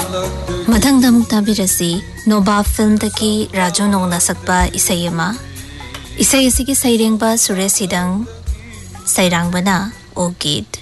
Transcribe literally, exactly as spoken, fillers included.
मथंग दमुक ताबिरसी nova film तकी राजू नोंगना सकपा इसैयमा इसै असिगी सैरेंगबा सुरेश सिदंग सैरांगबना ओ गीत